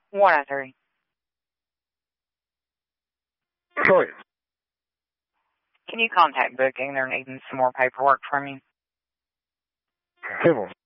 103. Choice. Can you contact booking? They're needing some more paperwork from you. Civil.